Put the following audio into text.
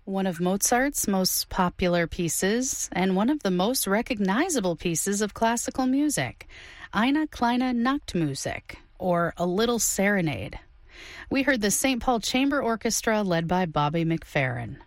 One of Mozart's most popular pieces and one of the most recognizable pieces of classical music, Eine kleine Nachtmusik, or A Little Serenade. We heard the St. Paul Chamber Orchestra led by Bobby McFerrin.